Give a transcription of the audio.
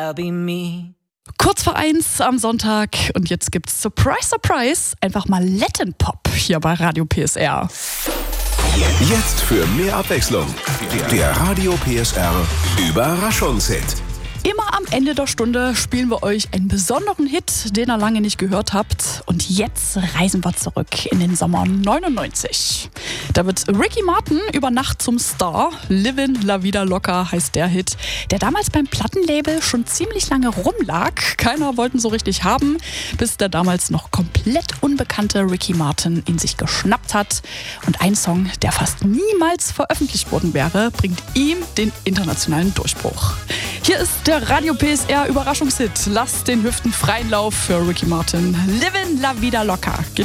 I'll be me. Kurz vor 1 am Sonntag und jetzt gibt's Surprise, Surprise, einfach mal Latin Pop hier bei Radio PSR. Jetzt für mehr Abwechslung. Der Radio PSR Überraschungshit. Immer am Ende der Stunde spielen wir euch einen besonderen Hit, den ihr lange nicht gehört habt. Und jetzt reisen wir zurück in den Sommer 99. Da wird Ricky Martin über Nacht zum Star. Livin' La Vida Loca heißt der Hit, der damals beim Plattenlabel schon ziemlich lange rumlag. Keiner wollte ihn so richtig haben, bis der damals noch komplett unbekannte Ricky Martin ihn sich geschnappt hat. Und ein Song, der fast niemals veröffentlicht worden wäre, bringt ihm den internationalen Durchbruch. Hier ist der Radio PSR Überraschungshit. Lasst den Hüften freien Lauf für Ricky Martin. Livin' La Vida Loca.